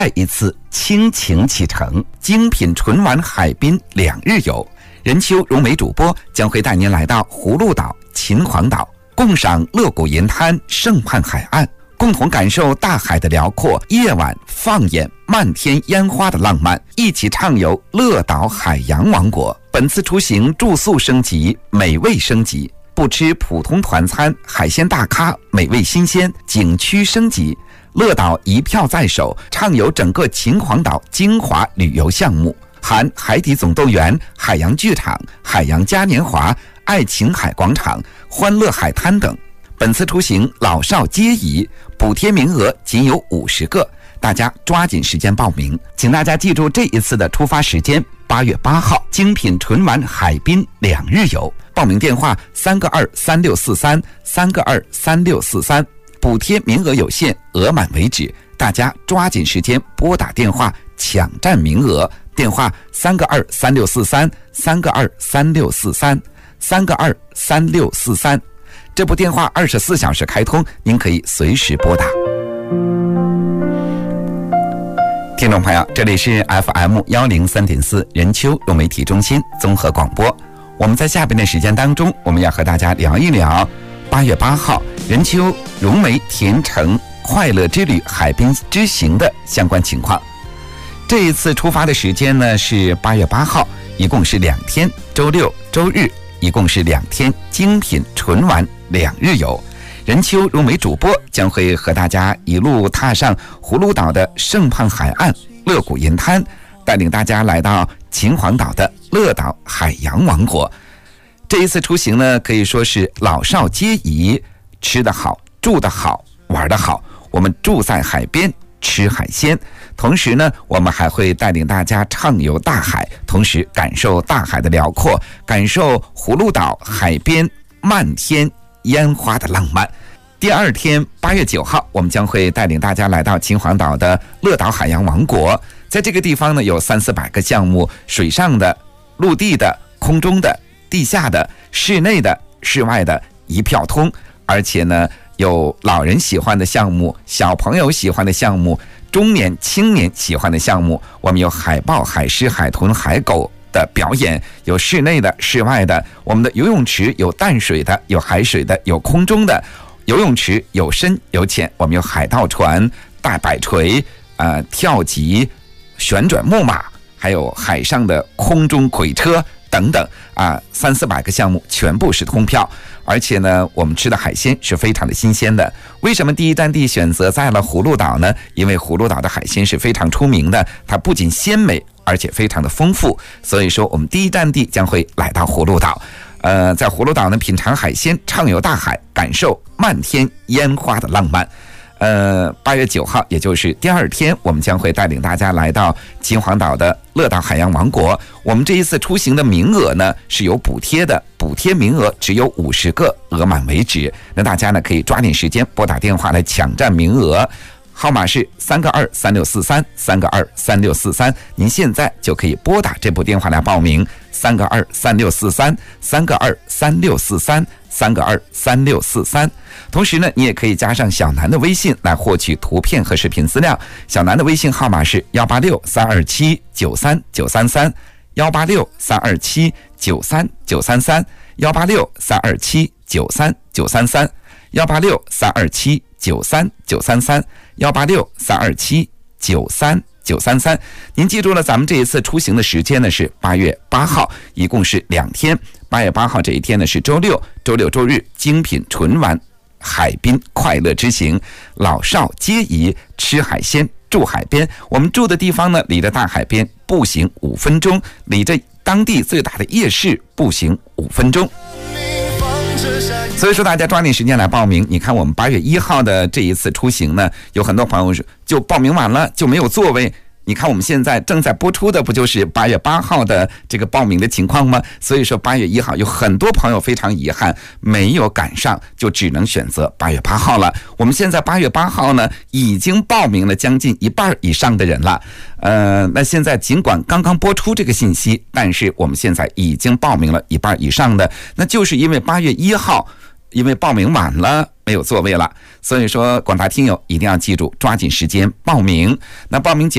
再一次倾情启程，精品纯玩海滨2日游。任秋、荣美主播将会带您来到葫芦岛、秦皇岛，共赏乐谷银滩、盛畔海岸，共同感受大海的辽阔，夜晚放眼漫天烟花的浪漫，一起畅游乐岛海洋王国。本次出行住宿升级，美味升级，不吃普通团餐，海鲜大咖，美味新鲜，景区升级。乐岛一票在手，畅游整个秦皇岛精华旅游项目，含海底总动员、海洋剧场、海洋嘉年华、爱琴海广场、欢乐海滩等。本次出行老少皆宜，补贴名额仅有50个，大家抓紧时间报名。请大家记住这一次的出发时间，8月8号，精品纯玩海滨2日游。报名电话3个23643 3个23643，补贴名额有限，额满为止，大家抓紧时间拨打电话抢占名额。电话3个23643 3个23643 3个23643。这部电话24小时开通，您可以随时拨打。听众朋友，这里是 FM103.4 任秋融媒体中心综合广播。我们在下边的时间当中，我们要和大家聊一聊8月8号任秋融媒甜橙快乐之旅海滨之行的相关情况。这一次出发的时间呢是8月8号，一共是2天，周六周日，一共是2天，精品纯玩2日游。任秋融媒主播将会和大家一路踏上葫芦岛的盛畔海岸、乐谷银滩，带领大家来到秦皇岛的乐岛海洋王国。这一次出行呢，可以说是老少皆宜，吃得好，住得好，玩得好。我们住在海边，吃海鲜，同时呢，我们还会带领大家畅游大海，同时感受大海的辽阔，感受葫芦岛海边漫天烟花的浪漫。第2天8月9号，我们将会带领大家来到秦皇岛的乐岛海洋王国。在这个地方呢，有300-400个项目，水上的、陆地的、空中的、地下的、室内的、室外的，一票通。而且呢，有老人喜欢的项目，小朋友喜欢的项目，中年青年喜欢的项目。我们有海豹、海狮、海豚、海狗的表演，有室内的、室外的。我们的游泳池有淡水的，有海水的，有空中的。游泳池有深有浅，我们有海盗船、大摆锤、跳级、旋转木马，还有海上的空中轨车等等300-400个项目全部是通票。而且呢，我们吃的海鲜是非常的新鲜的。为什么第一站地选择在了葫芦岛呢？因为葫芦岛的海鲜是非常出名的，它不仅鲜美，而且非常的丰富。所以说我们第一站地将会来到葫芦岛。在葫芦岛呢，品尝海鲜，畅游大海，感受漫天烟花的浪漫。8月9号，也就是第2天，我们将会带领大家来到秦皇岛的乐岛海洋王国。我们这一次出行的名额呢是有补贴的，补贴名额只有50个，额满为止。那大家呢可以抓紧时间拨打电话来抢占名额。号码是3个23643 3个23643，您现在就可以拨打这部电话来报名，3个23643 3个23643 3个23643。同时呢，你也可以加上小南的微信来获取图片和视频资料。小南的微信号码是186-327-93933 186-327-93933 186-327-93933 186-327-93933 186-327-93933。您记住了，咱们这一次出行的时间呢是8月8号，一共是2天。8月8号这一天呢是周六，周六周日，精品纯玩海滨快乐之行，老少皆宜，吃海鲜，住海边。我们住的地方呢离着大海边步行5分钟，离着当地最大的夜市步行5分钟。所以说大家抓紧时间来报名。你看我们8月1号的这一次出行呢，有很多朋友就报名完了就没有座位。你看我们现在正在播出的不就是8月8号的这个报名的情况吗？所以说8月1号有很多朋友非常遗憾没有赶上，就只能选择8月8号了。我们现在8月8号呢已经报名了将近1半以上的人了。那现在尽管刚刚播出这个信息，但是我们现在已经报名了1半以上的，那就是因为8月1号因为报名晚了没有座位了，所以说广大听友一定要记住，抓紧时间报名。那报名